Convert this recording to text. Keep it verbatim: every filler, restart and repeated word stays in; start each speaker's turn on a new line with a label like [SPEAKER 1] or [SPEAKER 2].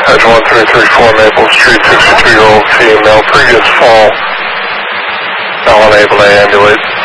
[SPEAKER 1] Edge one three three four Maple Street, sixty-two-year-old female, previous fall, now unable to ambulate.